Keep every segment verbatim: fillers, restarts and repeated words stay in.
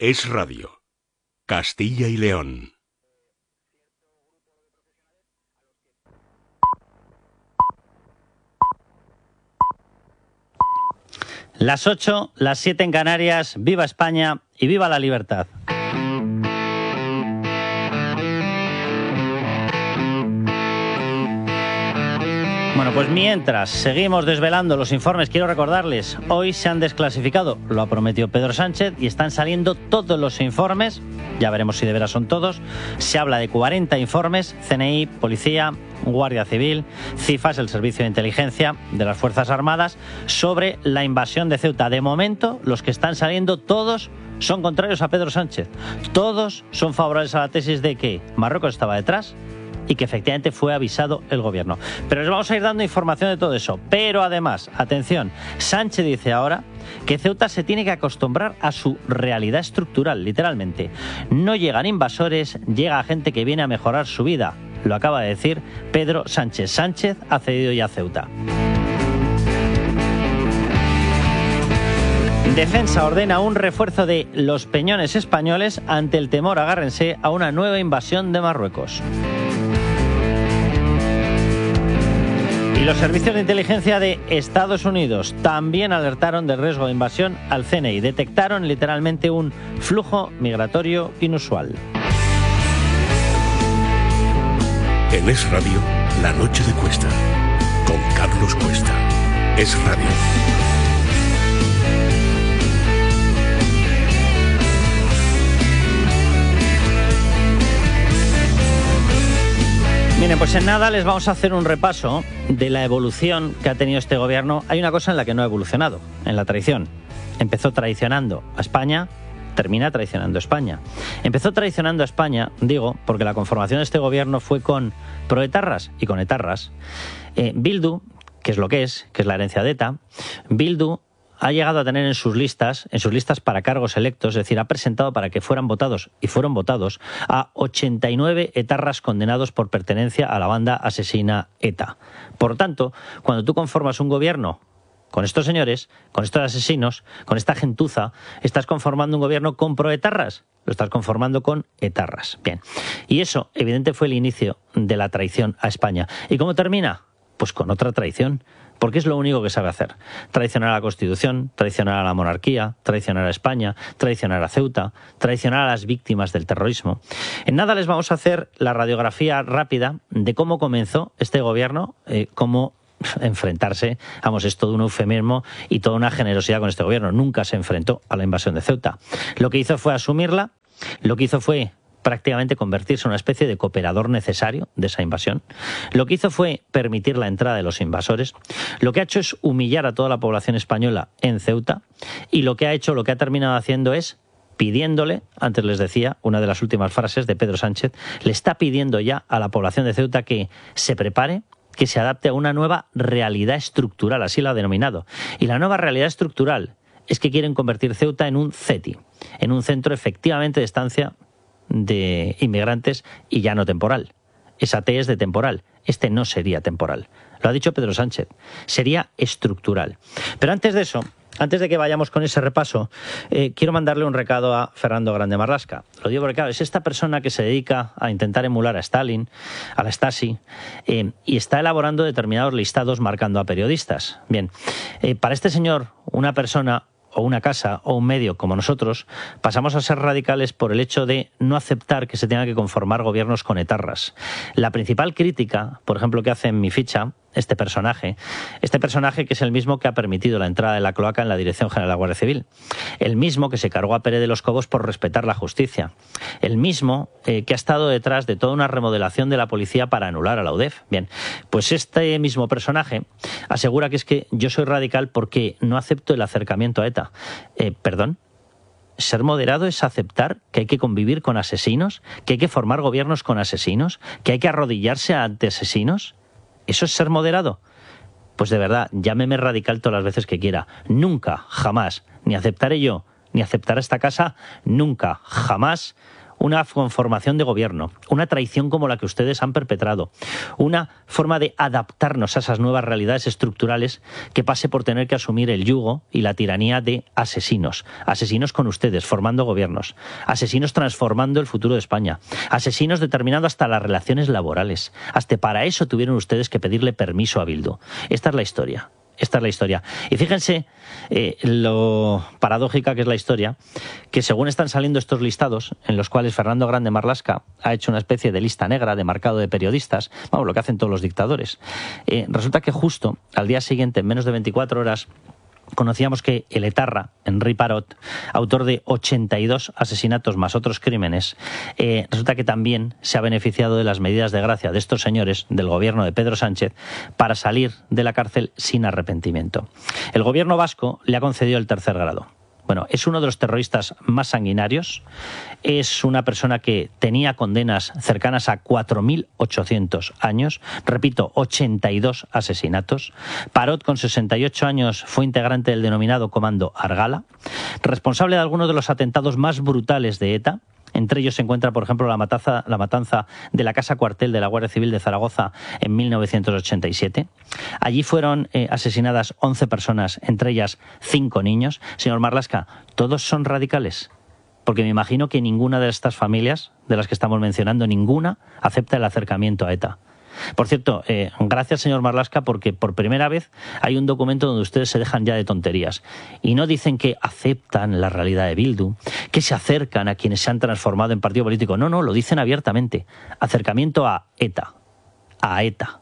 Es Radio. Castilla y León. Las ocho, las siete en Canarias. Viva España y viva la libertad. Bueno, pues mientras seguimos desvelando los informes, quiero recordarles, hoy se han desclasificado, lo ha prometido Pedro Sánchez, y están saliendo todos los informes, ya veremos si de veras son todos. Se habla de cuarenta informes, C N I, Policía, Guardia Civil, CIFAS, el Servicio de Inteligencia de las Fuerzas Armadas, sobre la invasión de Ceuta. De momento, los que están saliendo, todos son contrarios a Pedro Sánchez. Todos son favorables a la tesis de que Marruecos estaba detrás y que efectivamente fue avisado el gobierno. Pero les vamos a ir dando información de todo eso. Pero además, atención, Sánchez dice ahora que Ceuta se tiene que acostumbrar a su realidad estructural, literalmente. No llegan invasores, llega gente que viene a mejorar su vida. Lo acaba de decir Pedro Sánchez. Sánchez ha cedido ya a Ceuta. Defensa ordena un refuerzo de los peñones españoles ante el temor, agárrense, a una nueva invasión de Marruecos. Y los servicios de inteligencia de Estados Unidos también alertaron del riesgo de invasión al C N I. Detectaron literalmente un flujo migratorio inusual. En Es Radio, La Noche de Cuesta, con Carlos Cuesta. Es Radio. Miren, pues en nada les vamos a hacer un repaso de la evolución que ha tenido este gobierno. Hay una cosa en la que no ha evolucionado, en la traición. Empezó traicionando a España, termina traicionando a España. Empezó traicionando a España, digo, porque la conformación de este gobierno fue con proetarras y con etarras. Eh, Bildu, que es lo que es, que es la herencia de ETA, Bildu ha llegado a tener en sus listas, en sus listas para cargos electos, es decir, ha presentado para que fueran votados, y fueron votados, a ochenta y nueve etarras condenados por pertenencia a la banda asesina ETA. Por tanto, cuando tú conformas un gobierno con estos señores, con estos asesinos, con esta gentuza, estás conformando un gobierno con proetarras, lo estás conformando con etarras. Bien, y eso, evidente, fue el inicio de la traición a España. ¿Y cómo termina? Pues con otra traición. Porque es lo único que sabe hacer. Traicionar a la Constitución, traicionar a la monarquía, traicionar a España, traicionar a Ceuta, traicionar a las víctimas del terrorismo. En nada les vamos a hacer la radiografía rápida de cómo comenzó este gobierno, eh, cómo enfrentarse, vamos, es todo un eufemismo y toda una generosidad con este gobierno. Nunca se enfrentó a la invasión de Ceuta. Lo que hizo fue asumirla, lo que hizo fue prácticamente convertirse en una especie de cooperador necesario de esa invasión. Lo que hizo fue permitir la entrada de los invasores. Lo que ha hecho es humillar a toda la población española en Ceuta. Y lo que ha hecho, lo que ha terminado haciendo es pidiéndole, antes les decía, una de las últimas frases de Pedro Sánchez, le está pidiendo ya a la población de Ceuta que se prepare, que se adapte a una nueva realidad estructural, así lo ha denominado. Y la nueva realidad estructural es que quieren convertir Ceuta en un CETI, en un centro efectivamente de estancia de inmigrantes y ya no temporal. Esa T es de temporal, este no sería temporal. Lo ha dicho Pedro Sánchez, sería estructural. Pero antes de eso, antes de que vayamos con ese repaso, eh, quiero mandarle un recado a Fernando Grande Marlaska. Lo digo porque, claro, es esta persona que se dedica a intentar emular a Stalin, a la Stasi, eh, y está elaborando determinados listados marcando a periodistas. Bien, eh, para este señor, una persona o una casa o un medio como nosotros, pasamos a ser radicales por el hecho de no aceptar que se tengan que conformar gobiernos con etarras. La principal crítica, por ejemplo, que hace en mi ficha este personaje, este personaje que es el mismo que ha permitido la entrada de la cloaca en la Dirección General de la Guardia Civil, el mismo que se cargó a Pérez de los Cobos por respetar la justicia, el mismo eh, que ha estado detrás de toda una remodelación de la policía para anular a la U D E F. Bien, pues este mismo personaje asegura que es que yo soy radical porque no acepto el acercamiento a ETA. Eh, ¿Perdón? ¿Ser moderado es aceptar que hay que convivir con asesinos? ¿Que hay que formar gobiernos con asesinos? ¿Que hay que arrodillarse ante asesinos? ¿Eso es ser moderado? Pues de verdad, llámeme radical todas las veces que quiera. Nunca, jamás, ni aceptaré yo, ni aceptará esta casa, nunca, jamás, una conformación de gobierno, una traición como la que ustedes han perpetrado, una forma de adaptarnos a esas nuevas realidades estructurales que pase por tener que asumir el yugo y la tiranía de asesinos, asesinos con ustedes, formando gobiernos, asesinos transformando el futuro de España, asesinos determinando hasta las relaciones laborales. Hasta para eso tuvieron ustedes que pedirle permiso a Bildu. Esta es la historia. Esta es la historia. Y fíjense eh, lo paradójica que es la historia, que según están saliendo estos listados, en los cuales Fernando Grande Marlaska ha hecho una especie de lista negra de marcado de periodistas, vamos, lo que hacen todos los dictadores, eh, resulta que justo al día siguiente, en menos de veinticuatro horas, conocíamos que el etarra, Henri Parot, autor de ochenta y dos asesinatos más otros crímenes, eh, resulta que también se ha beneficiado de las medidas de gracia de estos señores del gobierno de Pedro Sánchez para salir de la cárcel sin arrepentimiento. El gobierno vasco le ha concedido el tercer grado. Bueno, es uno de los terroristas más sanguinarios, es una persona que tenía condenas cercanas a cuatro mil ochocientos años, repito, ochenta y dos asesinatos. Parot, con sesenta y ocho años, fue integrante del denominado Comando Argala, responsable de algunos de los atentados más brutales de ETA. Entre ellos se encuentra, por ejemplo, la matanza, la matanza de la Casa Cuartel de la Guardia Civil de Zaragoza en mil novecientos ochenta y siete. Allí fueron eh, asesinadas once personas, entre ellas cinco niños. Señor Marlaska, ¿todos son radicales? Porque me imagino que ninguna de estas familias, de las que estamos mencionando, ninguna acepta el acercamiento a ETA. Por cierto, eh, gracias, señor Marlaska, porque por primera vez hay un documento donde ustedes se dejan ya de tonterías y no dicen que aceptan la realidad de Bildu, que se acercan a quienes se han transformado en partido político. No, no, lo dicen abiertamente. Acercamiento a ETA. A ETA.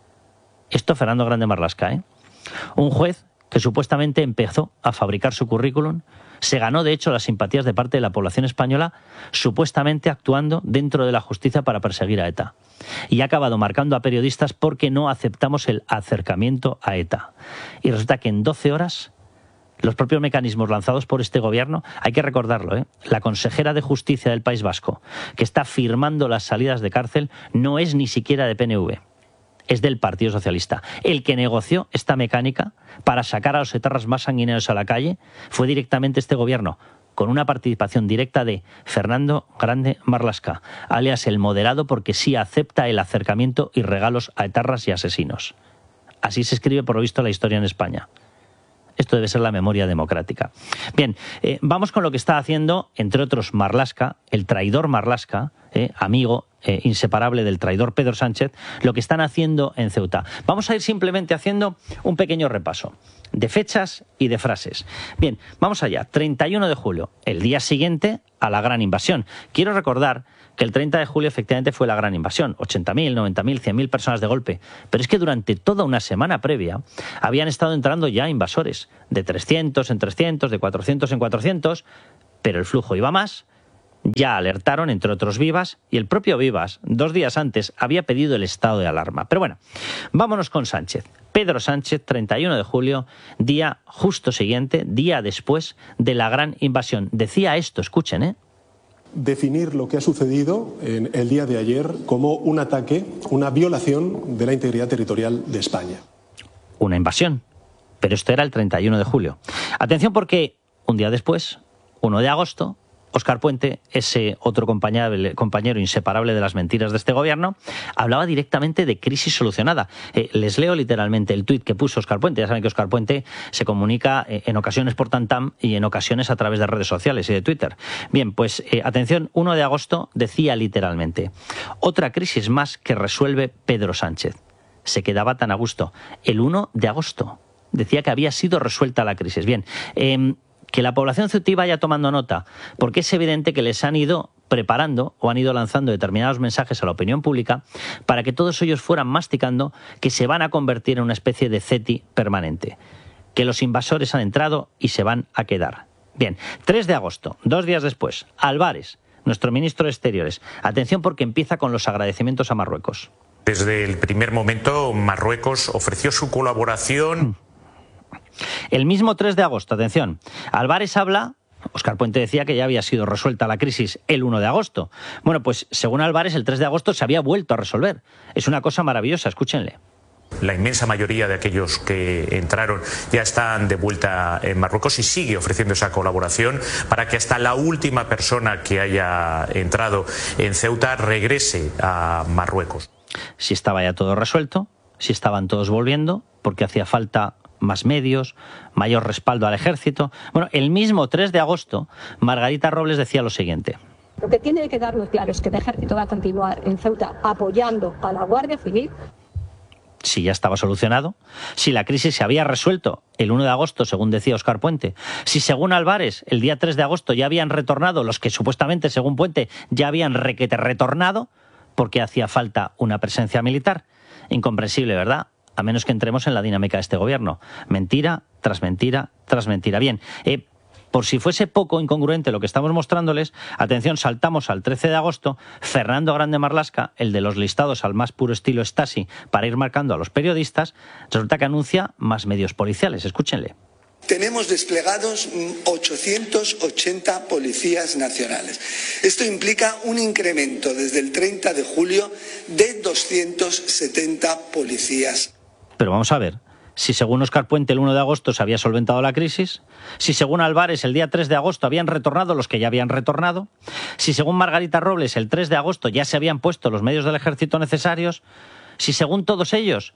Esto Fernando Grande Marlaska, ¿eh? Un juez que supuestamente empezó a fabricar su currículum, se ganó de hecho las simpatías de parte de la población española, supuestamente actuando dentro de la justicia para perseguir a ETA. Y ha acabado marcando a periodistas porque no aceptamos el acercamiento a ETA. Y resulta que en doce horas, los propios mecanismos lanzados por este gobierno, hay que recordarlo, ¿eh? La consejera de Justicia del País Vasco, que está firmando las salidas de cárcel, no es ni siquiera de P N V. Es del Partido Socialista. El que negoció esta mecánica para sacar a los etarras más sanguinarios a la calle fue directamente este gobierno, con una participación directa de Fernando Grande Marlaska, alias el moderado, porque sí acepta el acercamiento y regalos a etarras y asesinos. Así se escribe, por lo visto, la historia en España. Esto debe ser la memoria democrática. Bien, eh, vamos con lo que está haciendo, entre otros, Marlaska, el traidor Marlaska, eh, amigo eh, inseparable del traidor Pedro Sánchez, lo que están haciendo en Ceuta. Vamos a ir simplemente haciendo un pequeño repaso de fechas y de frases. Bien, vamos allá. treinta y uno de julio, el día siguiente a la gran invasión. Quiero recordar que el treinta de julio efectivamente fue la gran invasión, ochenta mil, noventa mil, cien mil personas de golpe. Pero es que durante toda una semana previa habían estado entrando ya invasores, de trescientos en trescientos, de cuatrocientos en cuatrocientos, pero el flujo iba más. Ya alertaron, entre otros, Vivas, y el propio Vivas, dos días antes, había pedido el estado de alarma. Pero bueno, vámonos con Sánchez. Pedro Sánchez, treinta y uno de julio, día justo siguiente, día después de la gran invasión. Decía esto, escuchen, ¿eh? Definir lo que ha sucedido en el día de ayer como un ataque, una violación de la integridad territorial de España. Una invasión, pero esto era el treinta y uno de julio. Atención, porque un día después, uno de agosto, Óscar Puente, ese otro compañero, compañero inseparable de las mentiras de este gobierno, hablaba directamente de crisis solucionada. Eh, les leo literalmente el tuit que puso Óscar Puente. Ya saben que Óscar Puente se comunica eh, en ocasiones por Tantam y en ocasiones a través de redes sociales y de Twitter. Bien, pues eh, atención, uno de agosto decía literalmente: otra crisis más que resuelve Pedro Sánchez. Se quedaba tan a gusto. El uno de agosto decía que había sido resuelta la crisis. Bien, eh, que la población ceutí vaya tomando nota, porque es evidente que les han ido preparando o han ido lanzando determinados mensajes a la opinión pública para que todos ellos fueran masticando que se van a convertir en una especie de CETI permanente, que los invasores han entrado y se van a quedar. Bien, tres de agosto, dos días después, Álvarez, nuestro ministro de Exteriores. Atención, porque empieza con los agradecimientos a Marruecos. Desde el primer momento, Marruecos ofreció su colaboración. El mismo tres de agosto, atención, Álvarez habla, Óscar Puente decía que ya había sido resuelta la crisis el uno de agosto. Bueno, pues según Álvarez, el tres de agosto se había vuelto a resolver. Es una cosa maravillosa, escúchenle. la inmensa mayoría de aquellos que entraron ya están de vuelta en Marruecos y sigue ofreciendo esa colaboración para que hasta la última persona que haya entrado en Ceuta regrese a Marruecos. Si estaba ya todo resuelto, si estaban todos volviendo, porque hacía falta más medios, mayor respaldo al ejército. Bueno, el mismo tres de agosto, Margarita Robles decía lo siguiente. Lo que tiene que darnos claro es que el ejército va a continuar en Ceuta apoyando a la Guardia Civil. Si ya estaba solucionado, si la crisis se había resuelto el uno de agosto, según decía Óscar Puente, si según Álvarez el día tres de agosto ya habían retornado los que supuestamente, según Puente, ya habían requete retornado, porque hacía falta una presencia militar. Incomprensible, ¿verdad? A menos que entremos en la dinámica de este gobierno. Mentira tras mentira tras mentira. Bien, eh, por si fuese poco incongruente lo que estamos mostrándoles, atención, saltamos al trece de agosto, Fernando Grande Marlaska, el de los listados al más puro estilo Stasi, para ir marcando a los periodistas, resulta que anuncia más medios policiales. Escúchenle. Tenemos desplegados ochocientos ochenta policías nacionales. Esto implica un incremento desde el treinta de julio de doscientos setenta policías. Pero vamos a ver, si según Óscar Puente el uno de agosto se había solventado la crisis, si según Álvarez el día tres de agosto habían retornado los que ya habían retornado, si según Margarita Robles el tres de agosto ya se habían puesto los medios del ejército necesarios, si según todos ellos,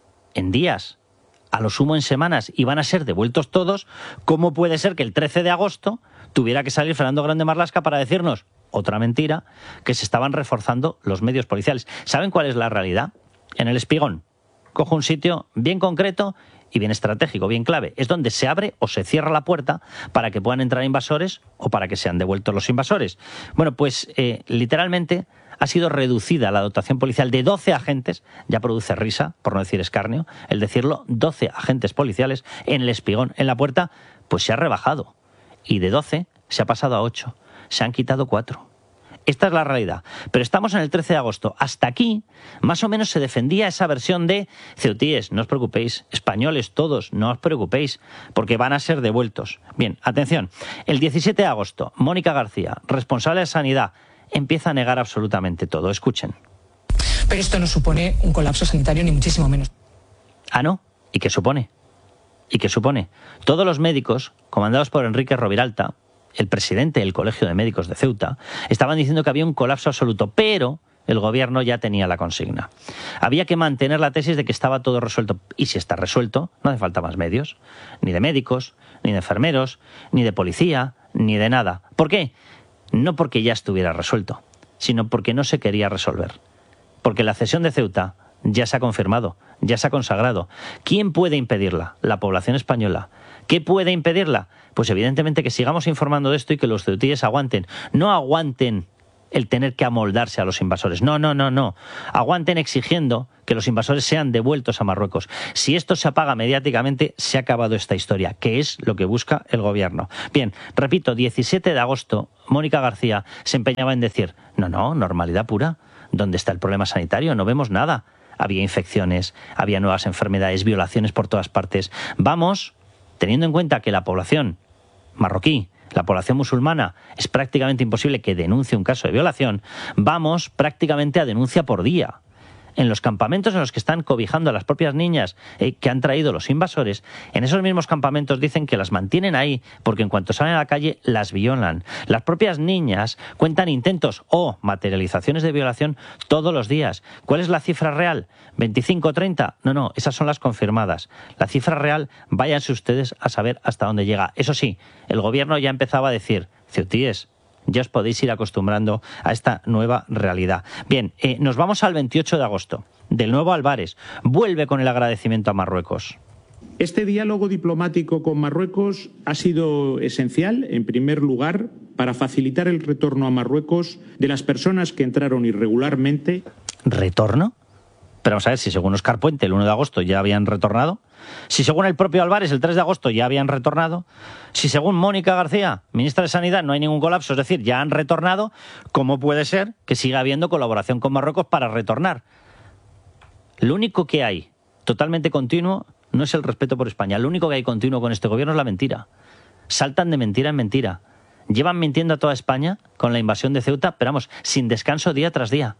en días, a lo sumo en semanas, iban a ser devueltos todos, ¿cómo puede ser que el trece de agosto tuviera que salir Fernando Grande Marlaska para decirnos, otra mentira, que se estaban reforzando los medios policiales? ¿Saben cuál es la realidad? En El Espigón. Cojo un sitio bien concreto y bien estratégico, bien clave. Es donde se abre o se cierra la puerta para que puedan entrar invasores o para que sean devueltos los invasores. Bueno, pues eh, literalmente ha sido reducida la dotación policial de doce agentes, ya produce risa, por no decir escarnio, el decirlo, doce agentes policiales en El Espigón. En la puerta, pues se ha rebajado. Y de doce se ha pasado a ocho. Se han quitado cuatro. Esta es la realidad. Pero estamos en el trece de agosto. Hasta aquí, más o menos se defendía esa versión de ceutíes, no os preocupéis, españoles todos, no os preocupéis, porque van a ser devueltos. Bien, atención. El diecisiete de agosto, Mónica García, responsable de Sanidad, empieza a negar absolutamente todo. Escuchen. Pero esto no supone un colapso sanitario, ni muchísimo menos. Ah, ¿no? ¿Y qué supone? ¿Y qué supone? Todos los médicos, comandados por Enrique Roviralta, el presidente del Colegio de Médicos de Ceuta, estaban diciendo que había un colapso absoluto, pero el gobierno ya tenía la consigna. Había que mantener la tesis de que estaba todo resuelto. Y si está resuelto, no hace falta más medios, ni de médicos, ni de enfermeros, ni de policía, ni de nada. ¿Por qué? No porque ya estuviera resuelto, sino porque no se quería resolver. Porque la cesión de Ceuta ya se ha confirmado, ya se ha consagrado. ¿Quién puede impedirla? La población española. ¿Qué puede impedirla? Pues evidentemente que sigamos informando de esto y que los ceutíes aguanten. No aguanten el tener que amoldarse a los invasores. No, no, no, no. Aguanten exigiendo que los invasores sean devueltos a Marruecos. Si esto se apaga mediáticamente, se ha acabado esta historia, que es lo que busca el gobierno. Bien, repito, diecisiete de agosto, Mónica García se empeñaba en decir, no, no, normalidad pura. ¿Dónde está el problema sanitario? No vemos nada. Había infecciones, había nuevas enfermedades, violaciones por todas partes. Vamos, teniendo en cuenta que la población marroquí, la población musulmana, es prácticamente imposible que denuncie un caso de violación, vamos prácticamente a denuncia por día. En los campamentos en los que están cobijando a las propias niñas eh, que han traído los invasores, en esos mismos campamentos dicen que las mantienen ahí porque en cuanto salen a la calle las violan. Las propias niñas cuentan intentos o materializaciones de violación todos los días. ¿Cuál es la cifra real? ¿veinticinco, treinta? No, no, esas son las confirmadas. La cifra real, váyanse ustedes a saber hasta dónde llega. Eso sí, el gobierno ya empezaba a decir, ceutíes, ya os podéis ir acostumbrando a esta nueva realidad. Bien, eh, nos vamos al veintiocho de agosto. Del nuevo Álvarez vuelve con el agradecimiento a Marruecos. Este diálogo diplomático con Marruecos ha sido esencial, en primer lugar, para facilitar el retorno a Marruecos de las personas que entraron irregularmente. ¿Retorno? Pero vamos a ver, si según Óscar Puente el uno de agosto ya habían retornado, si según el propio Álvarez el tres de agosto ya habían retornado, si según Mónica García, ministra de Sanidad, no hay ningún colapso, es decir, ya han retornado, ¿cómo puede ser que siga habiendo colaboración con Marruecos para retornar? Lo único que hay totalmente continuo no es el respeto por España, lo único que hay continuo con este gobierno es la mentira. Saltan de mentira en mentira. Llevan mintiendo a toda España con la invasión de Ceuta, pero vamos, sin descanso día tras día.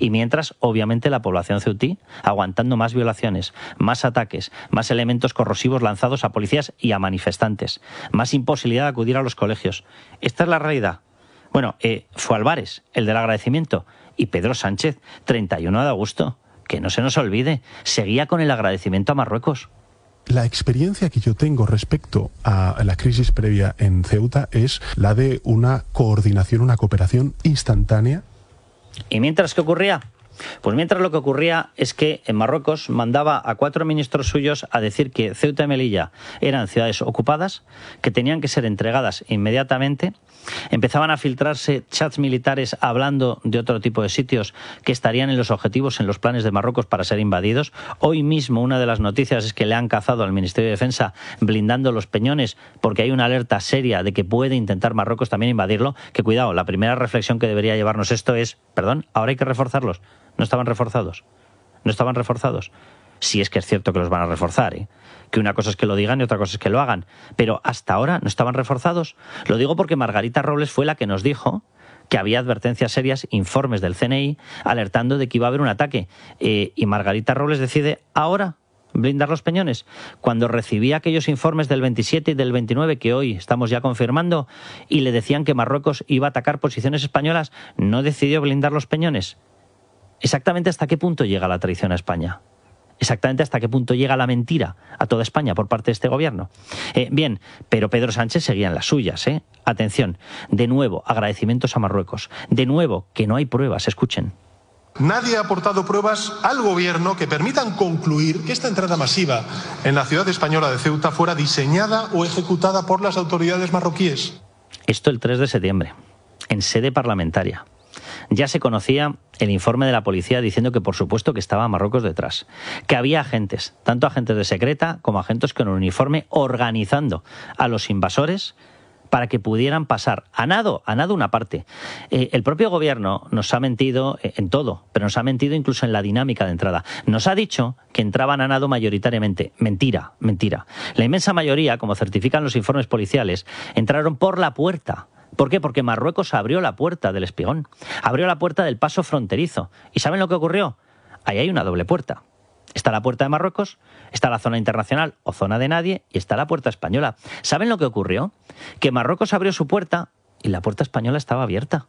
Y mientras, obviamente, la población ceutí aguantando más violaciones, más ataques, más elementos corrosivos lanzados a policías y a manifestantes, más imposibilidad de acudir a los colegios. Esta es la realidad. Bueno, eh, fue Álvarez, el del agradecimiento, y Pedro Sánchez, treinta y uno de agosto. Que no se nos olvide, seguía con el agradecimiento a Marruecos. La experiencia que yo tengo respecto a la crisis previa en Ceuta es la de una coordinación, una cooperación instantánea. ¿Y mientras qué ocurría? Pues mientras lo que ocurría es que en Marruecos mandaba a cuatro ministros suyos a decir que Ceuta y Melilla eran ciudades ocupadas, que tenían que ser entregadas inmediatamente. Empezaban a filtrarse chats militares hablando de otro tipo de sitios que estarían en los objetivos, en los planes de Marruecos para ser invadidos. Hoy mismo una de las noticias es que le han cazado al Ministerio de Defensa blindando los Peñones porque hay una alerta seria de que puede intentar Marruecos también invadirlo. Que cuidado, la primera reflexión que debería llevarnos esto es, perdón, ahora hay que reforzarlos. No estaban reforzados. No estaban reforzados. Si es que es cierto que los van a reforzar, ¿eh? Que una cosa es que lo digan y otra cosa es que lo hagan. Pero hasta ahora no estaban reforzados. Lo digo porque Margarita Robles fue la que nos dijo que había advertencias serias, informes del C N I, alertando de que iba a haber un ataque. Eh, y Margarita Robles decide ahora blindar los Peñones. Cuando recibía aquellos informes del veintisiete y del veintinueve, que hoy estamos ya confirmando, y le decían que Marruecos iba a atacar posiciones españolas, ¿no decidió blindar los Peñones? ¿Exactamente hasta qué punto llega la traición a España? ¿Exactamente hasta qué punto llega la mentira a toda España por parte de este gobierno? Eh, bien, pero Pedro Sánchez seguía en las suyas, ¿eh? Atención, de nuevo, agradecimientos a Marruecos. De nuevo, que no hay pruebas, escuchen. Nadie ha aportado pruebas al gobierno que permitan concluir que esta entrada masiva en la ciudad española de Ceuta fuera diseñada o ejecutada por las autoridades marroquíes. Esto el tres de septiembre, en sede parlamentaria. Ya se conocía el informe de la policía diciendo que por supuesto que estaba Marruecos detrás, que había agentes, tanto agentes de secreta como agentes con un uniforme organizando a los invasores para que pudieran pasar a nado, a nado una parte. Eh, el propio gobierno nos ha mentido en todo, pero nos ha mentido incluso en la dinámica de entrada. Nos ha dicho que entraban a nado mayoritariamente. Mentira, mentira. La inmensa mayoría, como certifican los informes policiales, entraron por la puerta. ¿Por qué? Porque Marruecos abrió la puerta del Espigón, abrió la puerta del paso fronterizo. ¿Y saben lo que ocurrió? Ahí hay una doble puerta. Está la puerta de Marruecos, está la zona internacional o zona de nadie y está la puerta española. ¿Saben lo que ocurrió? Que Marruecos abrió su puerta y la puerta española estaba abierta.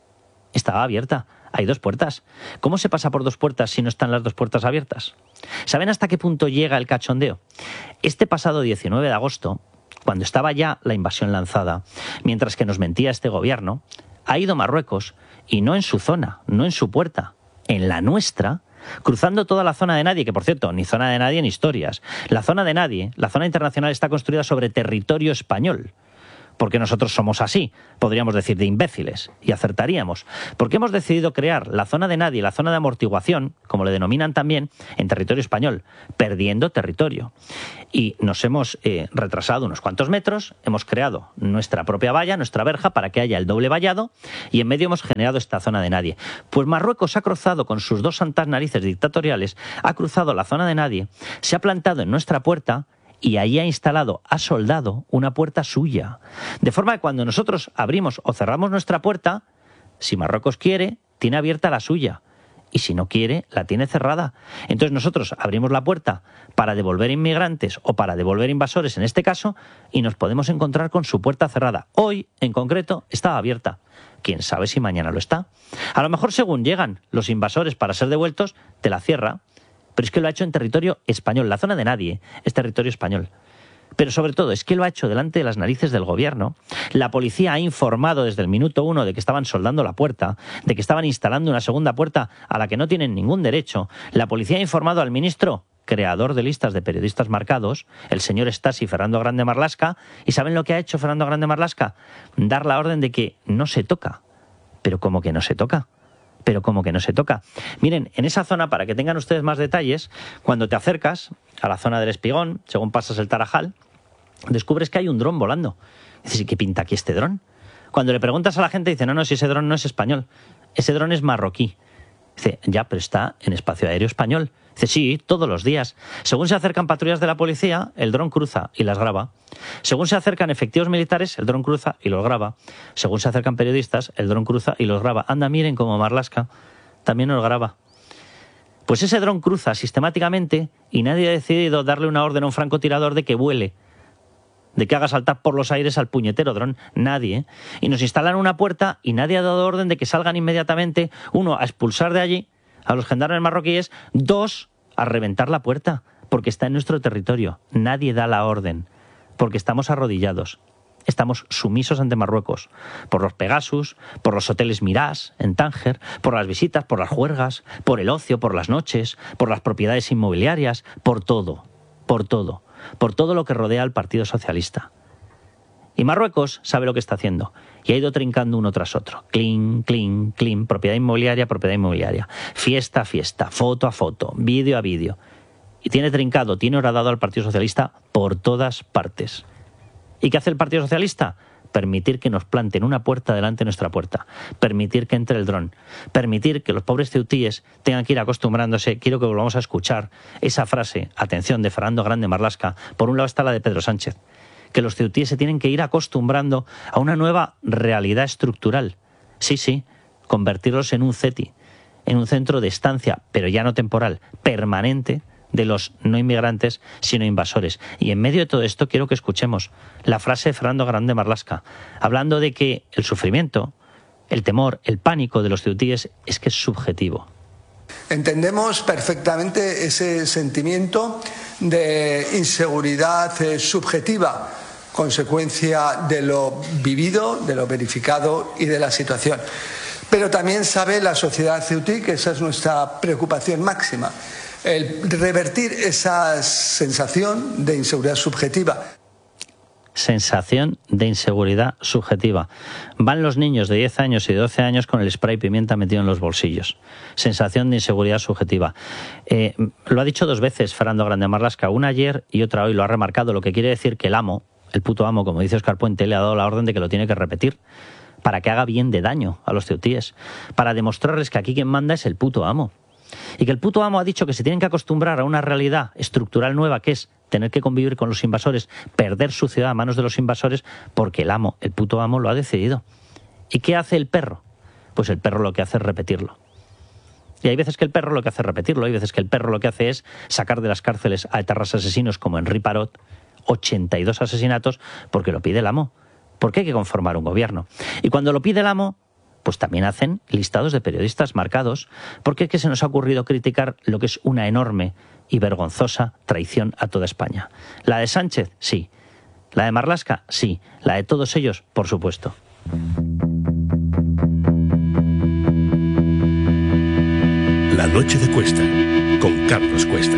Estaba abierta. Hay dos puertas. ¿Cómo se pasa por dos puertas si no están las dos puertas abiertas? ¿Saben hasta qué punto llega el cachondeo? Este pasado diecinueve de agosto... cuando estaba ya la invasión lanzada, mientras que nos mentía este gobierno, ha ido Marruecos, y no en su zona, no en su puerta, en la nuestra, cruzando toda la zona de nadie, que por cierto, ni zona de nadie ni historias. La zona de nadie, la zona internacional está construida sobre territorio español. Porque nosotros somos así, podríamos decir de imbéciles, y acertaríamos. Porque hemos decidido crear la zona de nadie, la zona de amortiguación, como le denominan también, en territorio español, perdiendo territorio. Y nos hemos eh, retrasado unos cuantos metros, hemos creado nuestra propia valla, nuestra verja, para que haya el doble vallado, y en medio hemos generado esta zona de nadie. Pues Marruecos ha cruzado con sus dos santas narices dictatoriales, ha cruzado la zona de nadie, se ha plantado en nuestra puerta, y ahí ha instalado, ha soldado una puerta suya. De forma que cuando nosotros abrimos o cerramos nuestra puerta, si Marruecos quiere, tiene abierta la suya. Y si no quiere, la tiene cerrada. Entonces nosotros abrimos la puerta para devolver inmigrantes o para devolver invasores en este caso y nos podemos encontrar con su puerta cerrada. Hoy, en concreto, estaba abierta. Quién sabe si mañana lo está. A lo mejor según llegan los invasores para ser devueltos, te la cierra. Pero es que lo ha hecho en territorio español. La zona de nadie es territorio español. Pero sobre todo es que lo ha hecho delante de las narices del gobierno. La policía ha informado desde el minuto uno de que estaban soldando la puerta, de que estaban instalando una segunda puerta a la que no tienen ningún derecho. La policía ha informado al ministro, creador de listas de periodistas marcados, el señor Stasi Fernando Grande Marlaska. ¿Y saben lo que ha hecho Fernando Grande Marlaska? Dar la orden de que no se toca. ¿Pero cómo que no se toca? Pero como que no se toca. Miren, en esa zona, para que tengan ustedes más detalles, cuando te acercas a la zona del Espigón, según pasas el Tarajal, descubres que hay un dron volando. Dices, ¿y qué pinta aquí este dron? Cuando le preguntas a la gente, dice, no, no, si ese dron no es español, ese dron es marroquí. Dice, ya, pero está en espacio aéreo español. Dice, sí, todos los días. Según se acercan patrullas de la policía, el dron cruza y las graba. Según se acercan efectivos militares, el dron cruza y los graba. Según se acercan periodistas, el dron cruza y los graba. Anda, miren como Marlaska. también nos graba. Pues ese dron cruza sistemáticamente y nadie ha decidido darle una orden a un francotirador de que vuele, de que haga saltar por los aires al puñetero dron. Nadie, ¿eh? Y nos instalan una puerta y nadie ha dado orden de que salgan inmediatamente, uno, a expulsar de allí a los gendarmes marroquíes, dos, a reventar la puerta, porque está en nuestro territorio. Nadie da la orden, porque estamos arrodillados. Estamos sumisos ante Marruecos, por los Pegasus, por los hoteles Mirage en Tánger, por las visitas, por las juergas, por el ocio, por las noches, por las propiedades inmobiliarias, por todo, por todo, por todo lo que rodea al Partido Socialista. Y Marruecos sabe lo que está haciendo y ha ido trincando uno tras otro. Clean, clean, clean, propiedad inmobiliaria, propiedad inmobiliaria, fiesta a fiesta, foto a foto, vídeo a vídeo. Y tiene trincado, tiene horadado al Partido Socialista por todas partes. ¿Y qué hace el Partido Socialista? Permitir que nos planten una puerta delante de nuestra puerta, permitir que entre el dron, permitir que los pobres ceutíes tengan que ir acostumbrándose. Quiero que volvamos a escuchar esa frase, atención, de Fernando Grande Marlaska. Por un lado está la de Pedro Sánchez, que los ceutíes se tienen que ir acostumbrando a una nueva realidad estructural. Sí, sí, convertirlos en un CETI, en un centro de estancia, pero ya no temporal, permanente, de los no inmigrantes, sino invasores. Y en medio de todo esto quiero que escuchemos la frase de Fernando Grande Marlaska, hablando de que el sufrimiento, el temor, el pánico de los ceutíes es que es subjetivo. Entendemos perfectamente ese sentimiento de inseguridad eh, subjetiva, consecuencia de lo vivido, de lo verificado y de la situación. Pero también sabe la sociedad ceutí que esa es nuestra preocupación máxima, el revertir esa sensación de inseguridad subjetiva. Sensación de inseguridad subjetiva. Van los niños de diez años y de doce años con el spray pimienta metido en los bolsillos. Sensación de inseguridad subjetiva. Eh, lo ha dicho dos veces Fernando Grande Marlaska, una ayer y otra hoy, lo ha remarcado, lo que quiere decir que el amo, el puto amo, como dice Óscar Puente, le ha dado la orden de que lo tiene que repetir para que haga bien de daño a los ceutíes, para demostrarles que aquí quien manda es el puto amo. Y que el puto amo ha dicho que se tienen que acostumbrar a una realidad estructural nueva, que es tener que convivir con los invasores, perder su ciudad a manos de los invasores, porque el amo, el puto amo, lo ha decidido. ¿Y qué hace el perro? Pues el perro lo que hace es repetirlo. Y hay veces que el perro lo que hace es repetirlo, hay veces que el perro lo que hace es sacar de las cárceles a etarras asesinos como Henri Parot, ochenta y dos asesinatos, porque lo pide el amo. Porque hay que conformar un gobierno. Y cuando lo pide el amo, pues también hacen listados de periodistas marcados, porque es que se nos ha ocurrido criticar lo que es una enorme y vergonzosa traición a toda España. La de Sánchez, sí. La de Marlaska, sí. La de todos ellos, por supuesto. La noche de Cuesta, con Carlos Cuesta.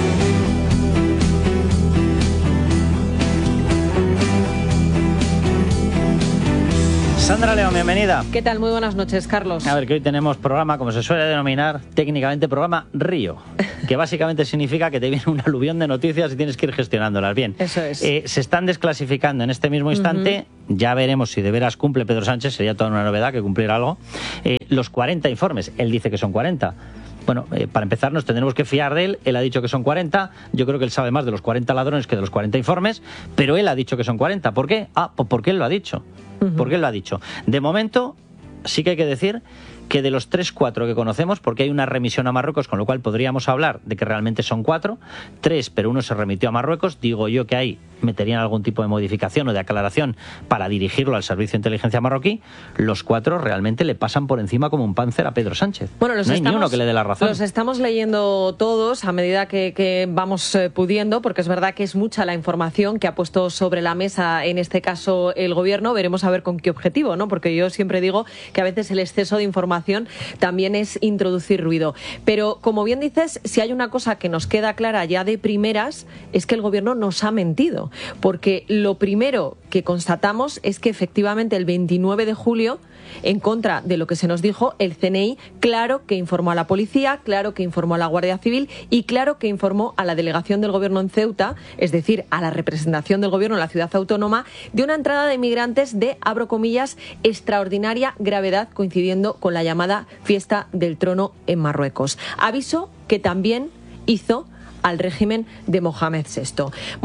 Sandra León, bienvenida. ¿Qué tal? Muy buenas noches, Carlos. A ver, que hoy tenemos programa, como se suele denominar técnicamente, programa Río, que básicamente significa que te viene un aluvión de noticias y tienes que ir gestionándolas bien. Eso es. Eh, se están desclasificando en este mismo instante, uh-huh. Ya veremos si de veras cumple Pedro Sánchez, sería toda una novedad que cumpliera algo, eh, los cuarenta informes. Él dice que son cuarenta. Bueno, eh, para empezar nos tendremos que fiar de él. Él ha dicho que son cuarenta. Yo creo que él sabe más de los cuarenta ladrones que de los cuarenta informes, pero él ha dicho que son cuarenta. ¿Por qué? Ah, pues porque él lo ha dicho. Uh-huh. Porque él lo ha dicho. De momento, sí que hay que decir que de los tres, cuatro que conocemos, porque hay una remisión a Marruecos, con lo cual podríamos hablar de que realmente son cuatro, tres, pero uno se remitió a Marruecos, digo yo que ahí meterían algún tipo de modificación o de aclaración para dirigirlo al Servicio de Inteligencia marroquí. Los cuatro realmente le pasan por encima como un panzer a Pedro Sánchez. Bueno, los no hay estamos, ni uno que le dé la razón. Los estamos leyendo todos a medida que, que vamos eh, pudiendo, porque es verdad que es mucha la información que ha puesto sobre la mesa, en este caso el Gobierno. Veremos a ver con qué objetivo, ¿no? Porque yo siempre digo que a veces el exceso de información también es introducir ruido. Pero, como bien dices, si hay una cosa que nos queda clara ya de primeras, es que el Gobierno nos ha mentido. Porque lo primero que constatamos es que efectivamente el veintinueve de julio, en contra de lo que se nos dijo, el C N I claro que informó a la policía, claro que informó a la Guardia Civil y claro que informó a la delegación del Gobierno en Ceuta, es decir, a la representación del Gobierno en la ciudad autónoma, de una entrada de migrantes de, abro comillas, extraordinaria gravedad, coincidiendo con la llamada fiesta del trono en Marruecos. Aviso que también hizo al régimen de Mohamed sexto. Bueno,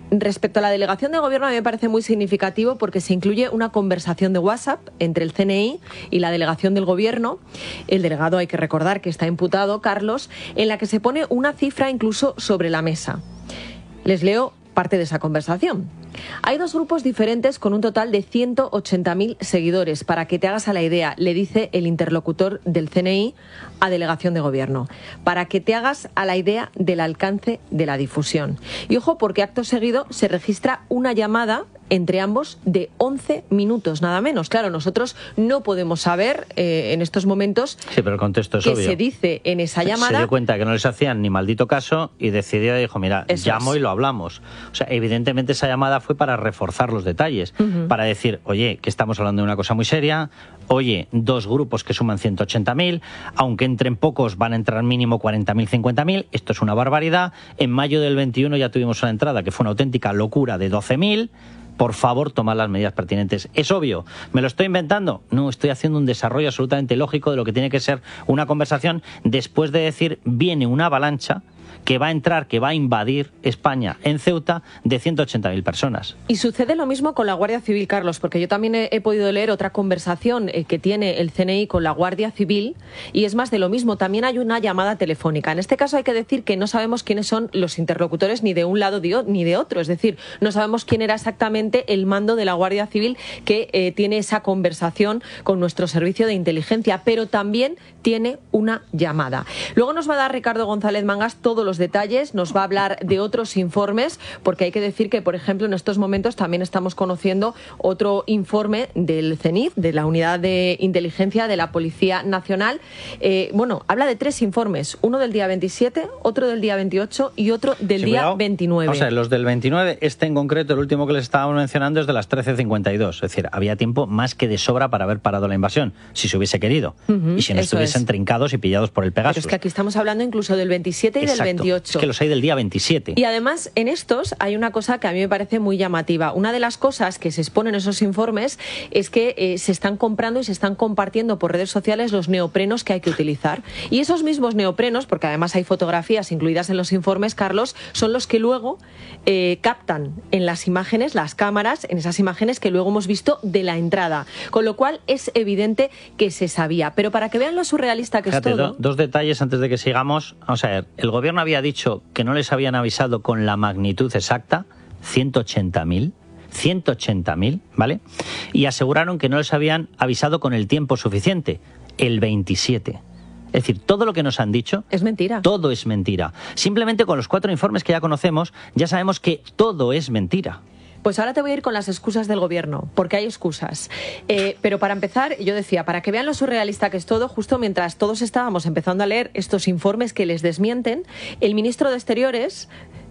Respecto a la delegación de gobierno, a mí me parece muy significativo porque se incluye una conversación de WhatsApp entre el C N I y la delegación del gobierno. El delegado, hay que recordar que está imputado, Carlos, en la que se pone una cifra incluso sobre la mesa. Les leo parte de esa conversación. Hay dos grupos diferentes con un total de ciento ochenta mil seguidores. Para que te hagas a la idea, le dice el interlocutor del C N I a delegación de gobierno. Para que te hagas a la idea del alcance de la difusión. Y ojo, porque acto seguido se registra una llamada entre ambos de once minutos, nada menos. Claro, nosotros no podemos saber eh, en estos momentos sí, pero el contexto es qué obvio. Se dice en esa llamada. Se dio cuenta que no les hacían ni maldito caso y decidió, dijo, mira, Eso llamo es. y lo hablamos. O sea, evidentemente esa llamada fue para reforzar los detalles, uh-huh. para decir, oye, que estamos hablando de una cosa muy seria, oye, dos grupos que suman ciento ochenta mil, aunque entren pocos van a entrar mínimo cuarenta mil, cincuenta mil, esto es una barbaridad. En mayo del veintiuno ya tuvimos una entrada que fue una auténtica locura de doce mil. Por favor, tomad las medidas pertinentes. Es obvio, ¿me lo estoy inventando? No, estoy haciendo un desarrollo absolutamente lógico de lo que tiene que ser una conversación después de decir, viene una avalancha que va a entrar, que va a invadir España en Ceuta de ciento ochenta mil personas. Y sucede lo mismo con la Guardia Civil, Carlos, porque yo también he, he podido leer otra conversación eh, que tiene el C N I con la Guardia Civil, y es más de lo mismo, también hay una llamada telefónica. En este caso hay que decir que no sabemos quiénes son los interlocutores ni de un lado ni de otro, es decir, no sabemos quién era exactamente el mando de la Guardia Civil que eh, tiene esa conversación con nuestro servicio de inteligencia, pero también tiene una llamada. Luego nos va a dar Ricardo González Mangas todos los detalles, nos va a hablar de otros informes, porque hay que decir que, por ejemplo, en estos momentos también estamos conociendo otro informe del C N I F, de la Unidad de Inteligencia de la Policía Nacional. Eh, bueno, habla de tres informes, uno del día veintisiete, otro del día veintiocho y otro del sí, día cuidado. veintinueve. O sea, los del veintinueve, este en concreto, el último que les estábamos mencionando, es de las trece cincuenta y dos. Es decir, había tiempo más que de sobra para haber parado la invasión, si se hubiese querido. Uh-huh, y si no estuviesen es. trincados y pillados por el Pegasus. Pero es que aquí estamos hablando incluso del veintisiete y Exacto. del veintiocho. Es que los hay del día veintisiete. Y además, en estos hay una cosa que a mí me parece muy llamativa. Una de las cosas que se exponen en esos informes es que eh, se están comprando y se están compartiendo por redes sociales los neoprenos que hay que utilizar. Y esos mismos neoprenos, porque además hay fotografías incluidas en los informes, Carlos, son los que luego eh, captan en las imágenes, las cámaras, en esas imágenes que luego hemos visto de la entrada. Con lo cual es evidente que se sabía. Pero para que vean lo surrealista que Fíjate, es todo... Do, dos detalles antes de que sigamos. Vamos a ver, el gobierno había dicho que no les habían avisado con la magnitud exacta, ciento ochenta mil, ciento ochenta mil, ¿vale? Y aseguraron que no les habían avisado con el tiempo suficiente, el veintisiete. Es decir, todo lo que nos han dicho... Es mentira. Todo es mentira. Simplemente con los cuatro informes que ya conocemos, ya sabemos que todo es mentira. Pues ahora te voy a ir con las excusas del gobierno, porque hay excusas. Eh, pero para empezar, yo decía, para que vean lo surrealista que es todo, justo mientras todos estábamos empezando a leer estos informes que les desmienten, el ministro de Exteriores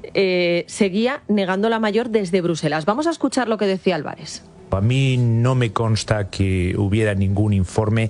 eh, seguía negando la mayor desde Bruselas. Vamos a escuchar lo que decía Álvarez. A mí no me consta que hubiera ningún informe